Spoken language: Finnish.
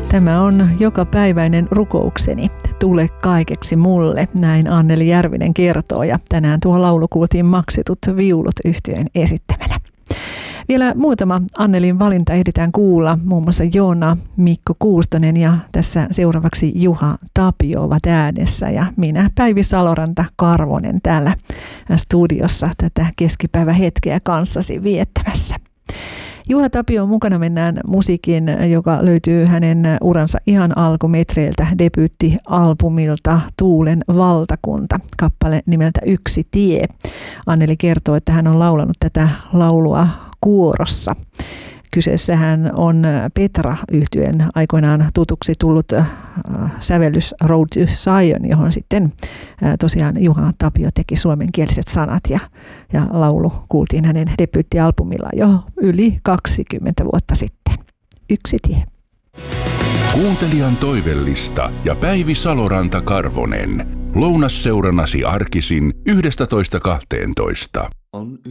Tämä on jokapäiväinen rukoukseni. Tule kaikeksi mulle, näin Anneli Järvinen kertoo, ja tänään tuo laulu kuultiin Maksetut viulut -yhtyeen esittämänä. Vielä muutama Annelin valinta ehditään kuulla, muun muassa Joona, Mikko Kuustonen ja tässä seuraavaksi Juha Tapio ovat äänessä ja minä Päivi Saloranta Karvonen täällä studiossa tätä keskipäivähetkeä kanssasi viettämässä. Juha Tapio mukana mennään musiikin, joka löytyy hänen uransa ihan alkumetreiltä debyyttialbumilta Tuulen valtakunta, kappale nimeltä Yksi tie. Anneli kertoo, että hän on laulanut tätä laulua kuorossa. Kyseessähän on Petra-yhtyeen aikoinaan tutuksi tullut sävellys Road to Zion, johon sitten tosiaan Juha Tapio teki suomenkieliset sanat ja laulu kuultiin hänen debyyttialbumillaan jo yli 20 vuotta sitten. Yksi tie. Kuuntelijan toivellista ja Päivi Saloranta Karvonen. Lounasseuranasi arkisin 11.12.